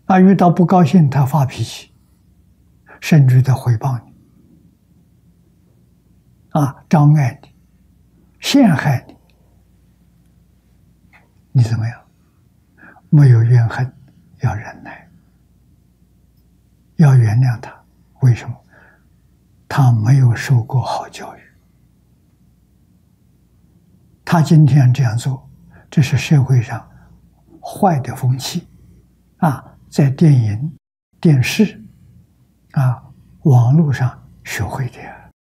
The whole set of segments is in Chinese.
遇到不高兴，他发脾气，甚至在诽谤你，障碍你，陷害你，你怎么样？没有怨恨，要忍耐，要原谅他。为什么？他没有受过好教育，他今天这样做，这是社会上坏的风气在电影、电视网络上学会的，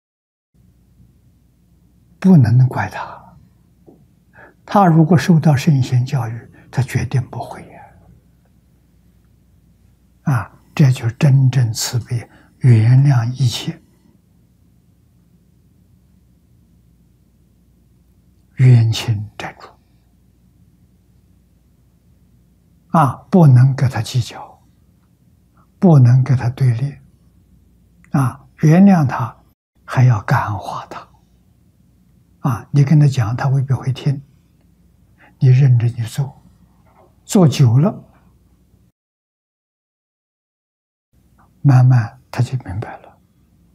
不能怪他。他如果受到圣贤教育，他决定不会这就是真正慈悲，原谅一切，冤亲债主不能跟他计较，不能跟他对立原谅他，还要感化他你跟他讲，他未必会听，你认真去做，做久了，慢慢他就明白了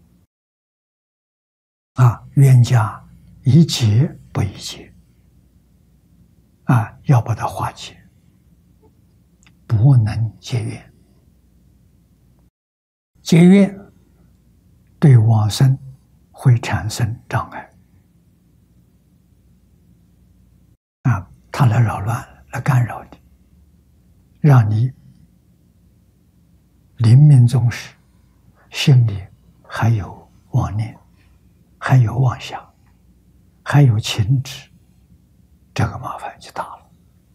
冤家宜解不宜结要把它化解，不能结怨。结怨对往生会产生障碍他来扰乱，来干扰你，让你临命终时心里还有妄念，还有妄想，还有情执，这个麻烦就大了。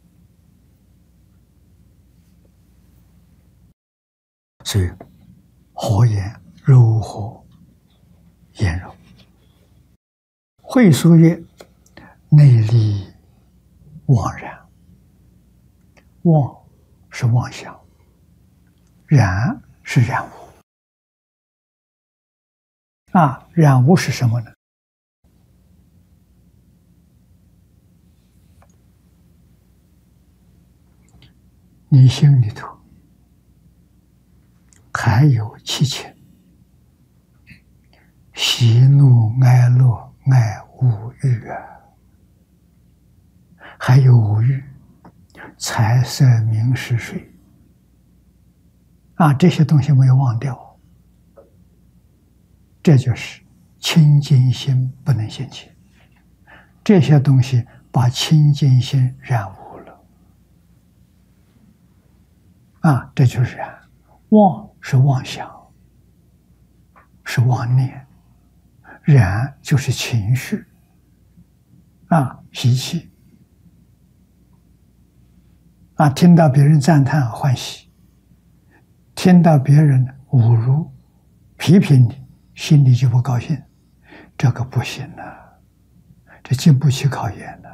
所以和颜柔和，颜柔。慧疏曰：内力妄然。妄是妄想，染是染污染污是什么呢？你心里头还有七情，喜怒哀乐爱恶欲还有五欲，财色名食睡这些东西没有忘掉，这就是清净心不能现前。这些东西把清净心染污了这就是染。妄是妄想，是妄念，染就是情绪脾气听到别人赞叹欢喜，听到别人侮辱批评你，心里就不高兴，这个不行这经不起考验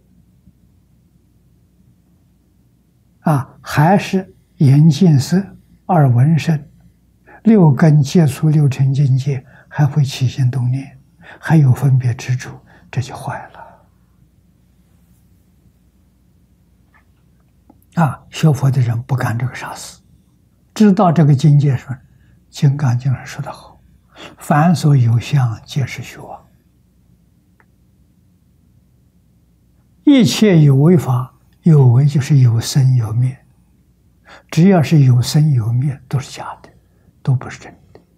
还是眼见色，耳闻声，六根接触六尘境界，还会起心动念，还有分别执着，这就坏了学佛的人不干这个傻事，知道这个境界说，《金刚经》上说得好，凡所有相，皆是虚妄。一切有为法，有为就是有生有灭，只要是有生有灭，都是假的，都不是真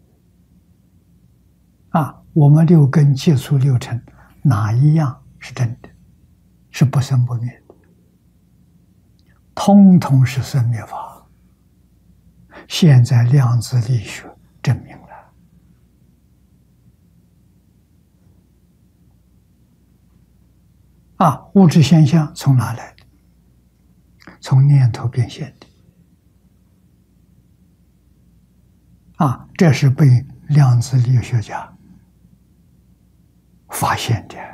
的我们六根接触六尘，哪一样是真的？是不生不灭的，通通是生灭法。现在量子力学证明了物质现象从哪来的？从念头变现的这是被量子力学家发现的。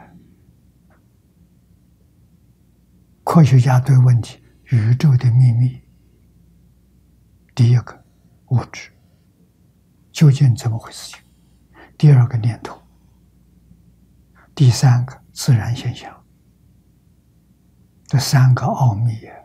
科学家对问题宇宙的秘密，第一个物质究竟怎么回事情，第二个念头，第三个自然现象，这三个奥秘